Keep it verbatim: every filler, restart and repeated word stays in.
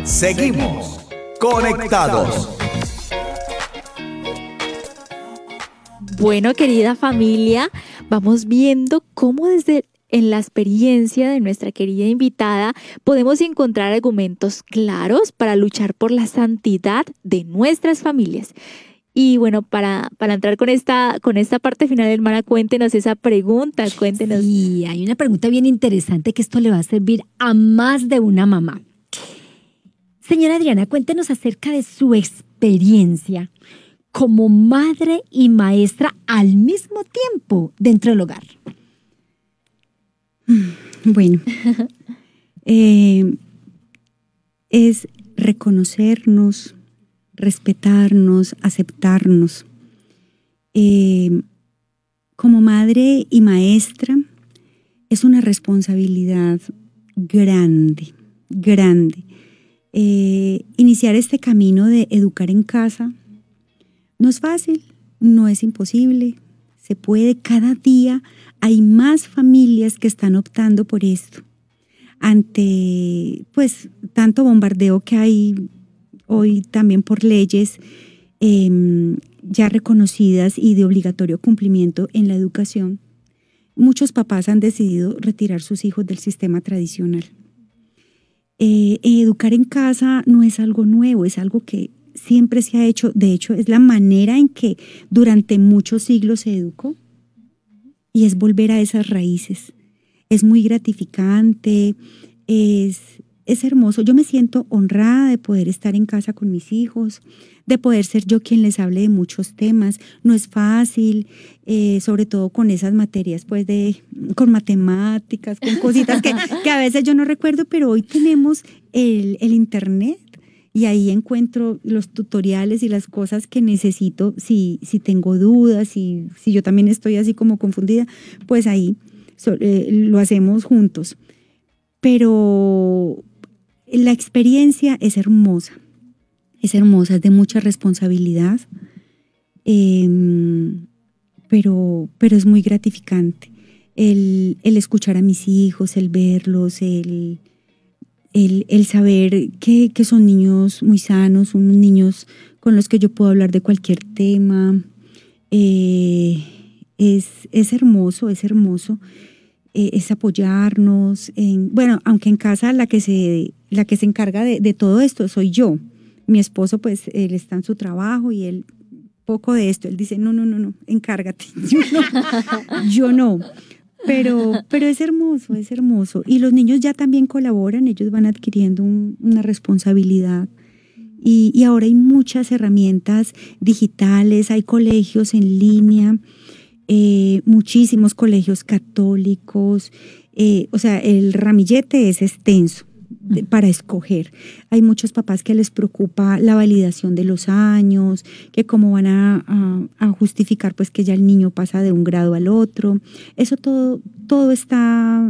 Seguimos conectados. Bueno, querida familia, vamos viendo cómo desde en la experiencia de nuestra querida invitada podemos encontrar argumentos claros para luchar por la santidad de nuestras familias. Y bueno, para, para entrar con esta, con esta parte final, hermana, cuéntenos esa pregunta, cuéntenos. Sí, hay una pregunta bien interesante que esto le va a servir a más de una mamá. Señora Adriana, cuéntenos acerca de su experiencia como madre y maestra al mismo tiempo dentro del hogar. Bueno, eh, es reconocernos, respetarnos, aceptarnos. Eh, como madre y maestra es una responsabilidad grande, grande. Eh, iniciar este camino de educar en casa no es fácil, no es imposible, se puede. Cada día hay más familias que están optando por esto. Ante, pues, tanto bombardeo que hay hoy también por leyes eh, ya reconocidas y de obligatorio cumplimiento en la educación, muchos papás han decidido retirar sus hijos del sistema tradicional. Eh, educar en casa no es algo nuevo, es algo que siempre se ha hecho. De hecho, es la manera en que durante muchos siglos se educó y es volver a esas raíces. Es muy gratificante, es, es hermoso. Yo me siento honrada de poder estar en casa con mis hijos, de poder ser yo quien les hable de muchos temas. No es fácil, eh, sobre todo con esas materias, pues de, con matemáticas, con cositas que, que a veces yo no recuerdo, pero hoy tenemos el, el internet y ahí encuentro los tutoriales y las cosas que necesito. Si, si tengo dudas, si, si yo también estoy así como confundida, pues ahí so, eh, lo hacemos juntos. Pero la experiencia es hermosa. Es hermosa, es de mucha responsabilidad, eh, pero, pero es muy gratificante. El, el escuchar a mis hijos, el verlos, el, el, el saber que, que son niños muy sanos, unos niños con los que yo puedo hablar de cualquier tema. Eh, es, es hermoso, es hermoso. Eh, es apoyarnos. En, bueno, aunque en casa la que se, la que se encarga de, de todo esto soy yo. Mi esposo, pues, él está en su trabajo y él, poco de esto, él dice, no, no, no, no, encárgate. Yo no, yo no. Pero, pero es hermoso, es hermoso. Y los niños ya también colaboran, ellos van adquiriendo un, una responsabilidad. Y, y ahora hay muchas herramientas digitales, hay colegios en línea, eh, muchísimos colegios católicos. Eh, o sea, el ramillete es extenso de, para escoger. Hay muchos papás que les preocupa la validación de los años, que cómo van a, a, a justificar pues que ya el niño pasa de un grado al otro. Eso todo, todo está